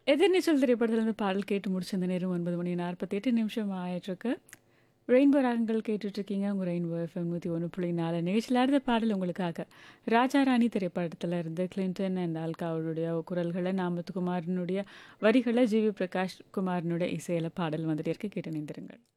எதிர்நீச்சல் திரைப்படத்திலிருந்து பாடல் கேட்டு முடிச்ச அந்த நேரம் 9 மணி 48 நிமிஷம் ஆயிட்டிருக்கு. ரெயின்போ ராகங்கள் கேட்டுட்ருக்கீங்க. உங்கள் ரெயின்போ எஃப்எம் 101.4 நிகழ்ச்சியில் அடுத்த பாடல் உங்களுக்காக. ராஜா ராணி திரைப்படத்தில் இருந்து கிளின்டன் அண்ட் ஆல்காவுடைய குரல்களை, நாமத்துக்குமாரனுடைய வரிகளை, ஜிவி பிரகாஷ் குமாரனுடைய இசையில் பாடல் வந்துட்டு இருக்கு. கேட்டு நிந்திருங்கள்.